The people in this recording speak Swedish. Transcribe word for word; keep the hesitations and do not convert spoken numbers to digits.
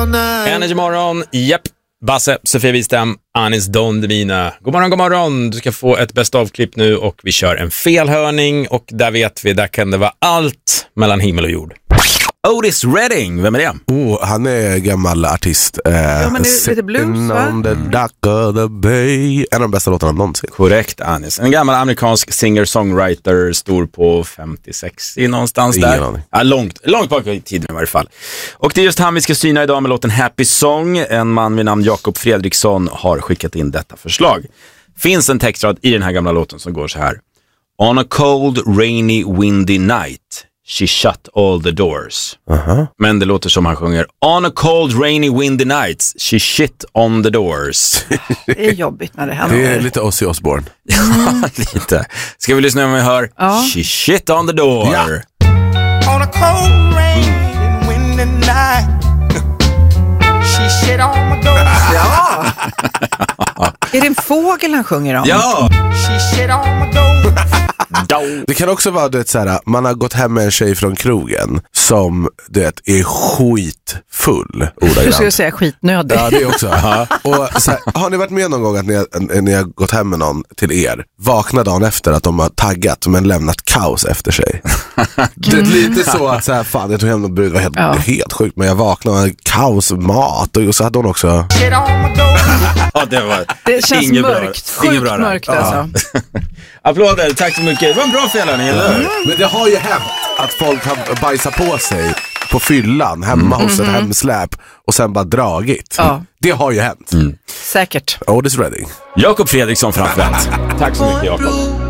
all night. Energy morgon, japp. Basse, Sofia Wistam, Anis Don Demina. God morgon, god morgon. Du ska få ett bäst av-klipp nu och vi kör en felhörning och där vet vi, där kan det vara allt mellan himmel och jord. Otis Redding, vem är det? Oh, han är gammal artist. Eh, ja, men det är lite blues, va? On the dock of the bay. En av de bästa låtarna någonsin. Korrekt, Anis. En gammal amerikansk singer-songwriter, stor på femtio sextio någonstans. Ingen där. aning. Ja, långt, långt bak i tiden i varje fall. Och det är just han vi ska syna idag med låten Happy Song. En man vid namn Jakob Fredriksson har skickat in detta förslag. Finns en textrad i den här gamla låten som går så här. On a cold, rainy, windy night she shut all the doors. Uh-huh. Men det låter som han sjunger on a cold, rainy, windy nights she shit on the doors. Det är jobbigt när det händer. Det är lite Ozzy Osbourne. Ja, lite. Ska vi lyssna om vi hör Ja. she shit on the door. Ja. On a cold, rain, windy night, she shit on my door. Ja. Är det en fågel han sjunger om? Ja. She shit on my door. Det kan också vara det så här, man har gått hem med en tjej från krogen som det är skitfull. Du skulle Ordagrant. säga skitnödig. Ja, det också. Och så här, har ni varit med någon gång att ni har, ni har gått hem med någon till er, vaknar dagen efter att de har taggat men lämnat kaos efter sig? Det är lite så att så här, fan, jag tog hem någon brud, det var helt, Ja. helt sjukt, men jag vaknade och hade kaos, mat och så hade hon också. Shit on my door. Ja, det var Det känns inget bra. mörkt. Inget Sjukt bra där. mörkt alltså. Applåder, tack så mycket. Det var en bra felhörning, eller hur? Men det har ju hänt att folk har bajsat på sig på fyllan hemma hos ett hemsläp och sen bara dragit. Ja. Det har ju hänt. Säkert. Otis Redding. Jakob Fredriksson framför allt. Tack så mycket, Jakob.